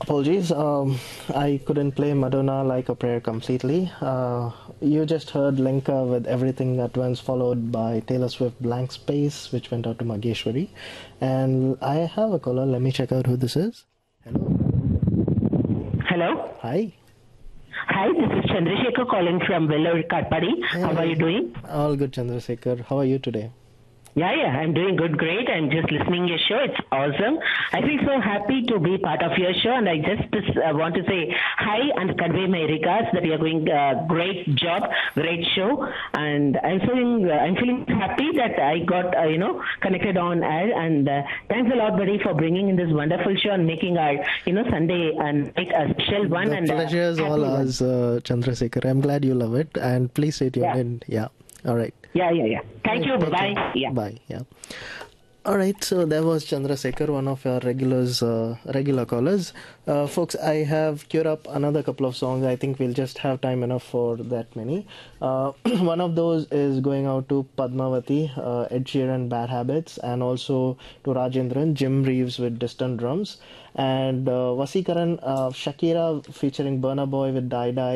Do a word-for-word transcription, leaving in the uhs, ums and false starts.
Apologies, um, I couldn't play Madonna Like a Prayer completely. Uh, you just heard Lenka with Everything at Once, followed by Taylor Swift Blank Space, which went out to Mageshwari. And I have a caller. Let me check out who this is. Hello. Hello. Hi. Hi, this is Chandrasekhar calling from Vellore Katpadi. Hey. How are you doing? All good, Chandrasekhar. How are you today? Yeah, yeah, I'm doing good, great. I'm just listening to your show. It's awesome. I feel so happy to be part of your show, and I just uh, want to say hi and convey my regards that you're doing a great job, great show, and I'm feeling uh, I'm feeling happy that I got uh, you know connected on air. And uh, thanks a lot, buddy, for bringing in this wonderful show and making our you know Sunday and night a special one. The and pleasure is uh, all ours, uh, Chandrasekhar. I'm glad you love it, and please stay tuned Yeah. in. Yeah. All right. Yeah, yeah, yeah. Thank you. Take Bye. care. Yeah. Bye. Yeah. All right. So there was Chandrasekhar, one of our regulars, uh, regular callers. Uh, folks, I have queued up another couple of songs. I think we'll just have time enough for that many. Uh, one of those is going out to Padmavati, uh, Ed Sheeran, Bad Habits, and also to Rajendran, Jim Reeves with Distant Drums, and uh, Vasikaran, uh, Shakira featuring Burna Boy with Die Die.